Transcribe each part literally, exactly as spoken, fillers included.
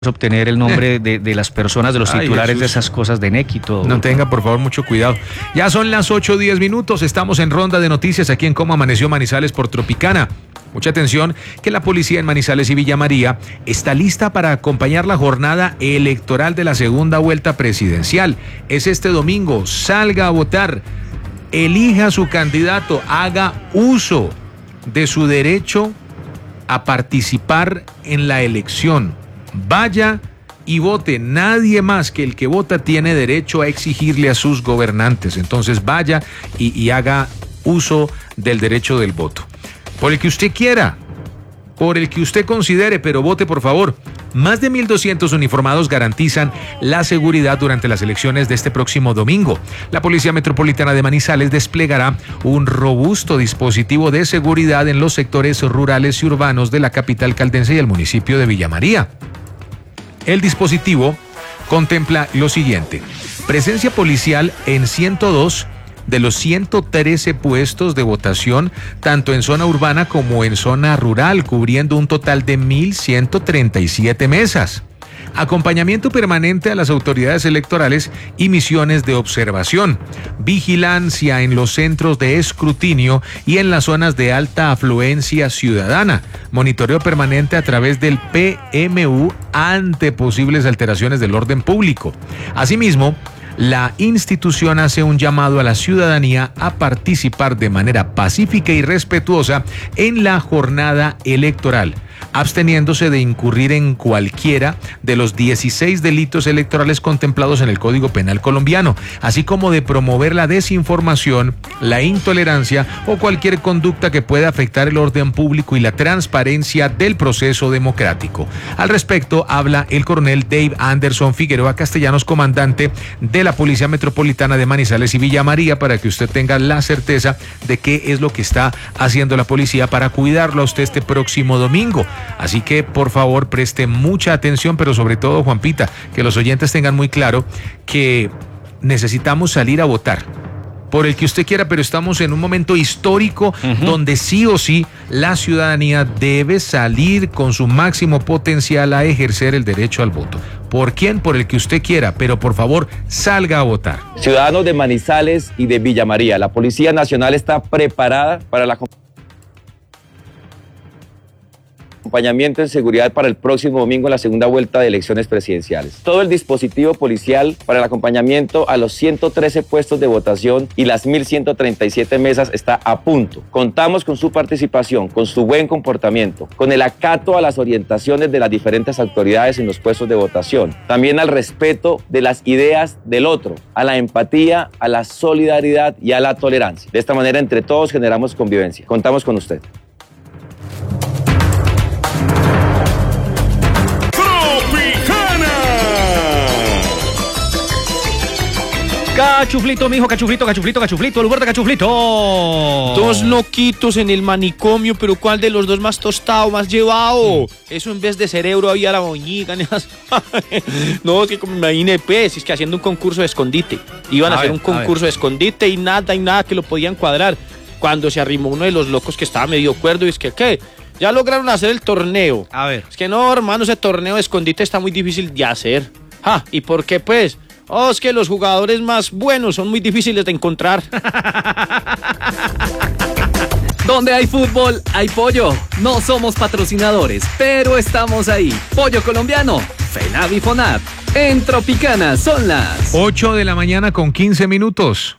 obtener el nombre de, de las personas, de los Ay, titulares Jesús. de esas cosas de N E C y todo. No tenga, por favor, mucho cuidado. Ya son las ocho diez minutos, estamos en ronda de noticias aquí en Cómo Amaneció Manizales por Tropicana. Mucha atención que la policía en Manizales y Villa María está lista para acompañar la jornada electoral de la segunda vuelta presidencial. Es este domingo, salga a votar, elija a su candidato, haga uso de su derecho a participar en la elección. Vaya y vote. Nadie más que el que vota tiene derecho a exigirle a sus gobernantes. Entonces vaya y, y haga uso del derecho del voto. Por el que usted quiera, por el que usted considere, pero vote por favor. Más de mil doscientos uniformados garantizan la seguridad durante las elecciones de este próximo domingo. La Policía Metropolitana de Manizales desplegará un robusto dispositivo de seguridad en los sectores rurales y urbanos de la capital caldense y el municipio de Villa María. El dispositivo contempla lo siguiente: presencia policial en ciento dos de los ciento trece puestos de votación, tanto en zona urbana como en zona rural, cubriendo un total de mil ciento treinta y siete mesas. Acompañamiento permanente a las autoridades electorales y misiones de observación. Vigilancia en los centros de escrutinio y en las zonas de alta afluencia ciudadana. Monitoreo permanente a través del P M U ante posibles alteraciones del orden público. Asimismo, la institución hace un llamado a la ciudadanía a participar de manera pacífica y respetuosa en la jornada electoral, absteniéndose de incurrir en cualquiera de los dieciséis delitos electorales contemplados en el Código Penal colombiano, así como de promover la desinformación, la intolerancia o cualquier conducta que pueda afectar el orden público y la transparencia del proceso democrático. Al respecto, habla el coronel Dave Anderson Figueroa Castellanos, comandante de la Policía Metropolitana de Manizales y Villa María, para que usted tenga la certeza de qué es lo que está haciendo la policía para cuidarlo a usted este próximo domingo. Así que, por favor, preste mucha atención, pero sobre todo, Juanpita, que los oyentes tengan muy claro que necesitamos salir a votar por el que usted quiera, pero estamos en un momento histórico uh-huh. donde sí o sí la ciudadanía debe salir con su máximo potencial a ejercer el derecho al voto. ¿Por quién? Por el que usted quiera, pero por favor salga a votar. Ciudadanos de Manizales y de Villa María, la Policía Nacional está preparada para la acompañamiento en seguridad para el próximo domingo en la segunda vuelta de elecciones presidenciales. Todo el dispositivo policial para el acompañamiento a los ciento trece puestos de votación y las mil ciento treinta y siete mesas está a punto. Contamos con su participación, con su buen comportamiento, con el acato a las orientaciones de las diferentes autoridades en los puestos de votación, también al respeto de las ideas del otro, a la empatía, a la solidaridad y a la tolerancia. De esta manera, entre todos generamos convivencia. Contamos con usted. Cachuflito, mijo, cachuflito, cachuflito, cachuflito, el lugar de cachuflito. Dos loquitos en el manicomio, pero ¿cuál de los dos más tostado, más llevado? Eso en vez de cerebro había la boñiga. No, es que como me imaginé, pues, es que haciendo un concurso de escondite. Iban a, a hacer ver, un concurso de escondite y nada, y nada que lo podían cuadrar. Cuando se arrimó uno de los locos que estaba medio cuerdo y es que, ¿qué? Ya lograron hacer el torneo. A ver. Es que no, hermano, ese torneo de escondite está muy difícil de hacer. Ah, ¿y por qué, pues? Oh, es que los jugadores más buenos son muy difíciles de encontrar. Donde hay fútbol, hay pollo. No somos patrocinadores, pero estamos ahí. Pollo colombiano, FENAV y FONAP. En Tropicana son las ocho de la mañana con quince minutos.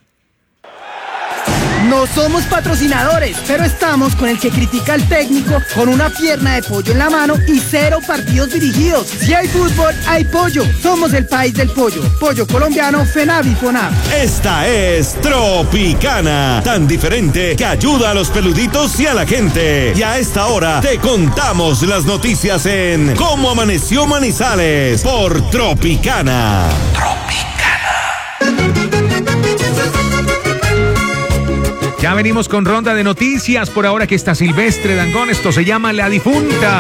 No somos patrocinadores, pero estamos con el que critica al técnico, con una pierna de pollo en la mano y cero partidos dirigidos. Si hay fútbol, hay pollo. Somos el país del pollo. Pollo colombiano, FENAV y FONAP. Esta es Tropicana, tan diferente que ayuda a los peluditos y a la gente. Y a esta hora te contamos las noticias en Cómo Amaneció Manizales por Tropicana. Tropicana. Ya venimos con ronda de noticias, por ahora que está Silvestre Dangond, esto se llama La Difunta.